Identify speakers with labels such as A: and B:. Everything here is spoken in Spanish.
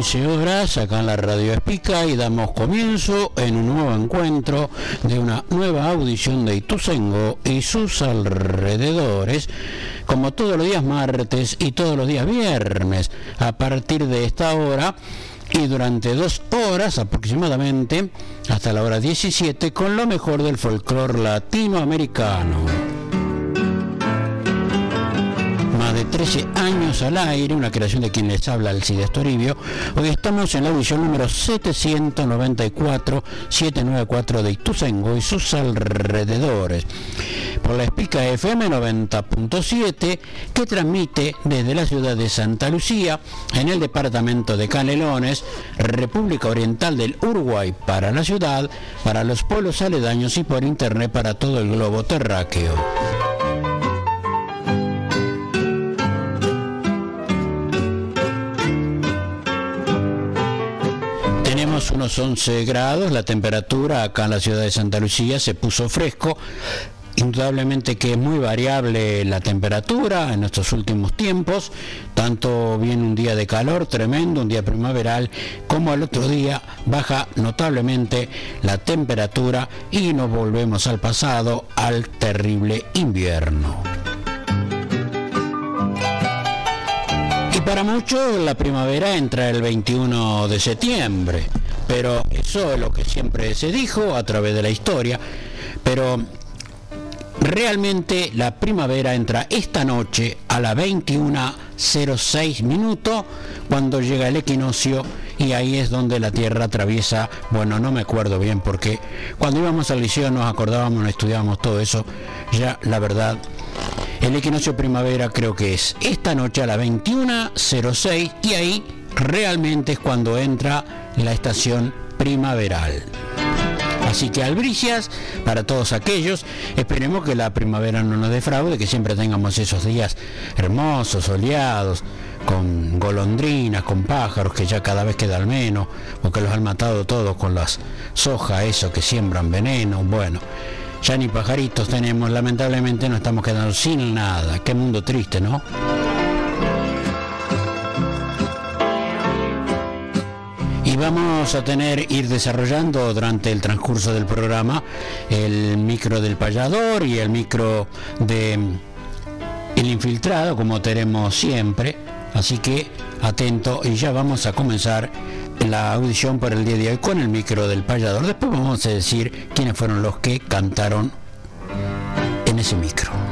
A: 11 horas acá en la Radio Espica y damos comienzo en un nuevo encuentro de una nueva audición de Ituzaingó y sus alrededores, como todos los días martes y todos los días viernes, a partir de esta hora y durante 2 horas aproximadamente, hasta la hora 17, con lo mejor del folclore latinoamericano. De 13 años al aire, una creación de quien les habla, Alcides Toribio. Hoy estamos en la audición número 794 de Ituzaingó y sus alrededores, por la Espica FM 90.7, que transmite desde la ciudad de Santa Lucía, en el departamento de Canelones, República Oriental del Uruguay, para la ciudad, para los pueblos aledaños y por internet para todo el globo terráqueo. Unos 11 grados, la temperatura acá en la ciudad de Santa Lucía se puso fresco. Indudablemente que es muy variable la temperatura en estos últimos tiempos, tanto viene un día de calor tremendo, un día primaveral, como al otro día baja notablemente la temperatura y nos volvemos al pasado, al terrible invierno. Y para muchos la primavera entra el 21 de septiembre. Pero eso es lo que siempre se dijo a través de la historia, pero realmente la primavera entra esta noche a las 21:06 minutos, cuando llega el equinoccio, y ahí es donde la Tierra atraviesa, bueno, no me acuerdo bien porque cuando íbamos al liceo nos acordábamos, estudiábamos todo eso, ya la verdad, el equinoccio primavera creo que es esta noche a las 21:06 y ahí realmente es cuando entra la estación primaveral. Así que albricias para todos aquellos, esperemos que la primavera no nos defraude, que siempre tengamos esos días hermosos, soleados, con golondrinas, con pájaros, que ya cada vez quedan menos, porque los han matado todos con las sojas, eso que siembran veneno. Bueno, ya ni pajaritos tenemos, lamentablemente nos estamos quedando sin nada. Qué mundo triste, ¿no? Y vamos a ir desarrollando durante el transcurso del programa el micro del payador y el micro del infiltrado, como tenemos siempre. Así que atento, y ya vamos a comenzar la audición por el día de hoy con el micro del payador. Después vamos a decir quiénes fueron los que cantaron en ese micro.